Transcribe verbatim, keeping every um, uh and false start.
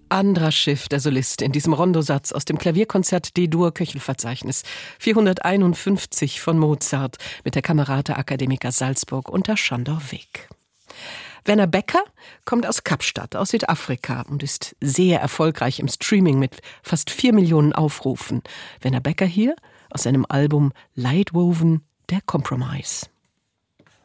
Andras Schiff, der Solist, in diesem Rondosatz aus dem Klavierkonzert D-Dur Köchelverzeichnis vierhunderteinundfünfzig von Mozart mit der Camerata Academica Salzburg unter Sándor Vég. Werner Becker kommt aus Kapstadt, aus Südafrika und ist sehr erfolgreich im Streaming mit fast vier Millionen Aufrufen. Werner Becker hier aus seinem Album Lightwoven, der Compromise.